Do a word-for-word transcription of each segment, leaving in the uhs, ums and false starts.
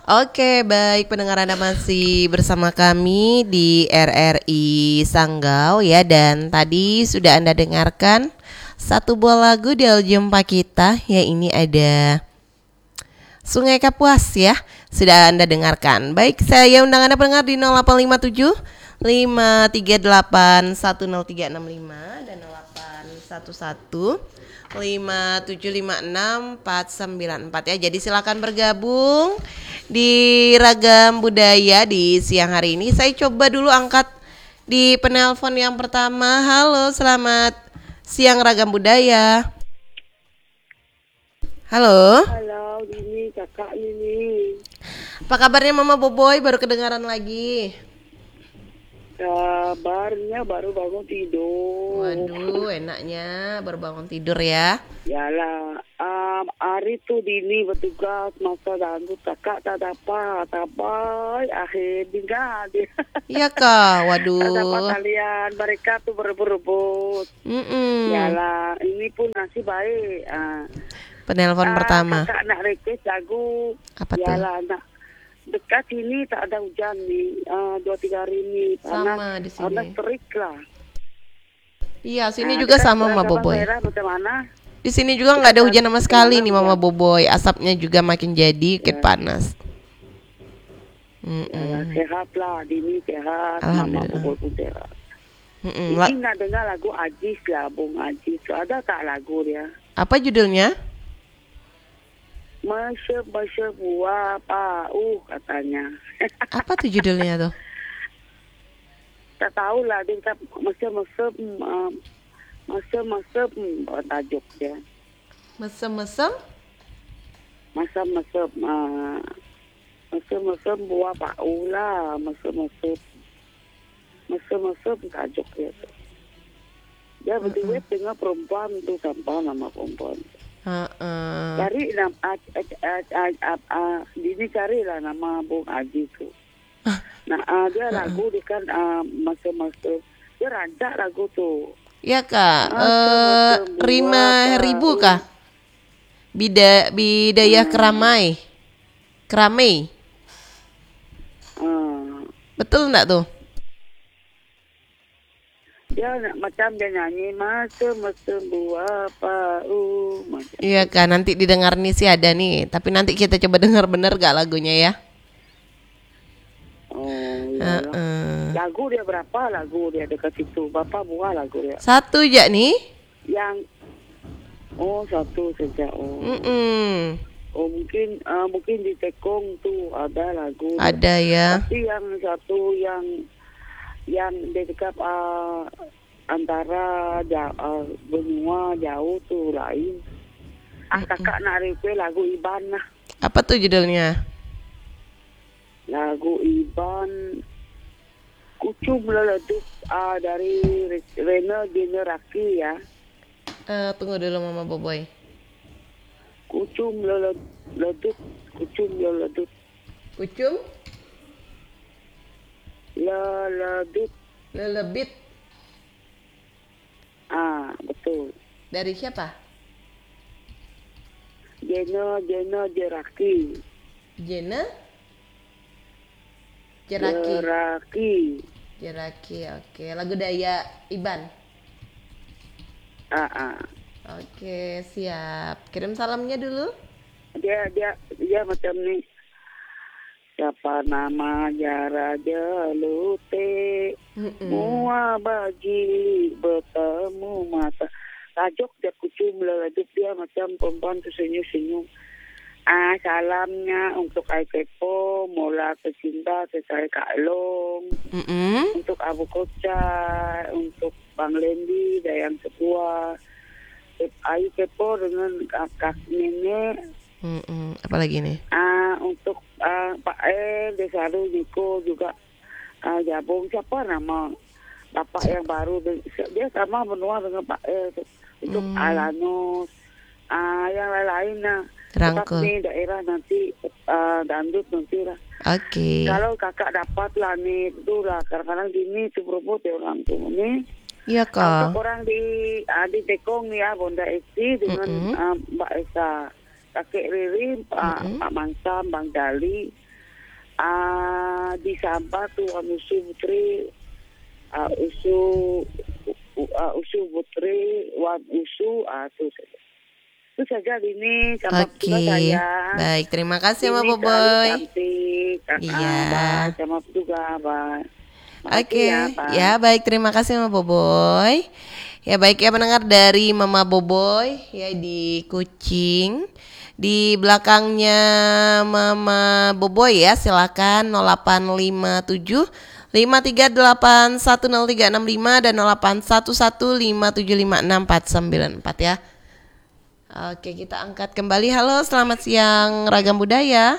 Oke, baik pendengar Anda masih bersama kami di R R I Sanggau ya. Dan tadi sudah Anda dengarkan satu buah lagu di jumpa kita. Ya, ini ada Sungai Kapuas ya. Sudah Anda dengarkan. Baik, saya undang Anda pendengar di nol delapan lima tujuh lima tiga delapan satu nol tiga enam lima dan nol delapan satu satu lima tujuh lima enam empat sembilan empat ya. Jadi silakan bergabung di Ragam Budaya di siang hari ini. Saya coba dulu angkat di penelpon yang pertama. Halo, selamat siang Ragam Budaya. Halo. Halo, Dini, kakak Nini. Apa kabarnya Mama Boboy? Baru kedengaran lagi. Kabarnya baru bangun tidur. Waduh, enaknya baru bangun tidur ya. Yalah, um, hari tu Dini bertugas masa dangdut kakak tak dapat, tabai akhir tinggal dia. Iya kak, waduh. Tak dapat kalian, mereka tu berebut-rebut. Mm-mm. Yalah, ini pun nasib baik. Uh, Penelpon uh, pertama. Kakak nak request lagu. Apa tuh? Yalah, nak. Dekat sini tak ada hujan nih, uh, dua tiga hari ini. Sama di sini. Panas terik lah. Iya, sini Nah, juga dekat sama Mama Sabang Boboy. Merah macam mana? Di sini juga nggak ada hujan sama sekali nih Mama Ya. Boboy. Asapnya juga makin jadi, makin Ya. panas. Ya, Mm-mm. sehat lah, Dini sehat, Mama Alhamdulillah. Boboy pun sehat. Mm-mm. La- Ini nak dengar lagu Ajis lah, Bung Ajis. Ada tak lagu dia? apa judulnya? Mesep-mesep buah apa? Uh, katanya. Apa tuh judulnya tuh? Tak tahulah, dia kata mesep-mesep, um, mesep-mesep, hmm, tajuk dia. Mesem-mesem? Mesep-mesep, uh, mesep-mesep buah pau lah, mesep-mesep. Mesep-mesep tajuk dia tu. Dia berduet dengan perempuan tu, sampah nama perempuan. Uh-uh. Cari nama, uh, uh, uh, uh, uh, Dini carilah nama Bung Haji tu. Nah, uh, dia lagu dia kan uh, masa-masa dia rancak lagu tu. Ya kak, Ah, eh semacam Rima buah, Ribu Pak. kah? Bida Bidayah Hmm. Keramai, Keramai, Uh, betul nggak tuh? dia nak, macam dia nyanyi masa-masa buah pau macam. Iya kak, nanti didengar nih sih ada nih. Tapi nanti kita coba dengar bener gak lagunya ya? Oh, iyalah. Uh-uh. Lagu dia berapa lagu dia dekat situ? Berapa buah lagu dia? Satu aja nih. Yang oh satu saja. Oh. Mm-mm. Oh mungkin uh, mungkin di Tekong tu ada lagu. Ada ya. Tapi yang satu yang yang di dekat uh, antara ja, uh, benua jauh tu lain. Ah kakak nak request lagu Iban lah. Apa tuh judulnya? Lagu Iban Kucum Leleduk uh, dari Rena Generaki ya. Eh tunggu dulu Mama Boboy. Kucum Leleduk, Kucum Leleduk, Kucum Leleduk. Lelebit Ah betul. dari siapa? Jena Jena Jeraki. Jena Jeraki. Jeraki. Jeraki, oke. Lagu Daya Iban. Ah, ah. Oke, siap. Kirim salamnya dulu. Dia dia dia macam ni. Siapa nama Jara Jalute? Mm-mm. Mua bagi bertemu mata. Tajuk dia kucum leleduk, dia macam perempuan tu senyum-senyum. Ah, salamnya untuk Ai Kepo, Mola Pecinta, Sesai Kak Long, Mm-mm. untuk Abu Koca, untuk Bang Lendi, Dayang Setua, Ai Kepo dengan kakak nenek, Mm-mm. Apa lagi nih? ah, untuk ah, Pak El, Desaru, Niko juga ah, gabung. Siapa nama bapak yang baru? Dia sama benua dengan Pak El. Untuk Hmm. Alanus, ah, yang lain-lain lah. Tetap Rangkul. ni daerah nanti uh, dandut nanti lah. Oke. Kalau kakak dapat lah ni itu lah. Kadang-kadang gini tu berebut ya orang tu ni. Iya kak. Untuk orang di uh, di Tekong ni ya Bonda Esti dengan Mm-mm. uh, Mbak Esa, kakek Riri, Pak Mm-mm. Pak Mansam, Bang Dali, Ah, di sampah tuh anu usu putri, ah, usu uh, usu putri, wan usu, ah tuh saja. Itu saja ini sama Oke, juga saya. baik. Terima kasih Mbak Ini selalu Boboy. cantik. Iya. Ah, bye. Sama juga, bye. Makasih Oke, ya, Pak. ya baik. Terima kasih Mama Boboy. Ya baik ya pendengar dari Mama Boboy ya di Kucing. Di belakangnya Mama Boboy ya, silakan nol delapan lima tujuh lima tiga delapan satu nol tiga enam lima dan nol delapan satu satu lima tujuh lima enam empat sembilan empat ya. Oke, kita angkat kembali. Halo, selamat siang Ragam Budaya.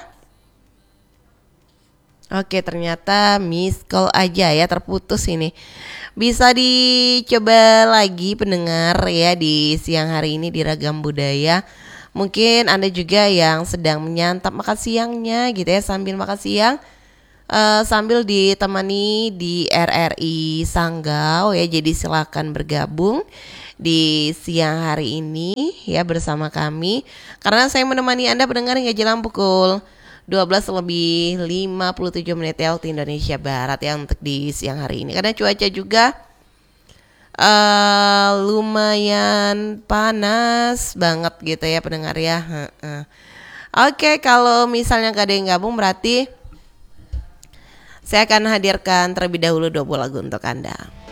Oke, ternyata miss call aja ya, terputus ini. Bisa dicoba lagi pendengar ya di siang hari ini di Ragam Budaya. Mungkin Anda juga yang sedang menyantap makan siangnya gitu ya, sambil makan siang uh, sambil ditemani di R R I Sanggau ya. Jadi silakan bergabung di siang hari ini ya bersama kami, karena saya menemani Anda pendengar hingga jelang pukul dua belas lebih lima puluh tujuh menit ya waktu Indonesia Barat ya untuk di siang hari ini. Karena cuaca juga uh, lumayan panas banget gitu ya pendengar ya. Heeh. Oke, kalau misalnya gak ada yang gabung berarti saya akan hadirkan terlebih dahulu dua buah lagu untuk Anda.